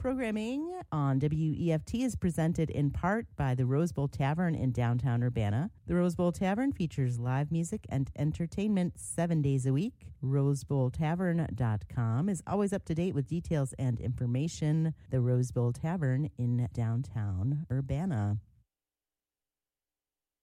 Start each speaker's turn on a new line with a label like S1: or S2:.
S1: Programming on WEFT is presented in part by the Rose Bowl Tavern in downtown Urbana. The Rose Bowl Tavern features live music and entertainment 7 days a week. RosebowlTavern.com is always up to date with details and information. The Rose Bowl Tavern in downtown Urbana.